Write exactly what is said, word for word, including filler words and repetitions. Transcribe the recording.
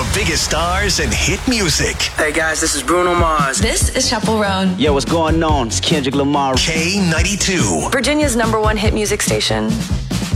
biggest stars and hit music. Hey guys, this is Bruno Mars. This is Chaperone. Yo, what's going on? It's Kendrick Lamar. K ninety-two. Virginia's number one hit music station.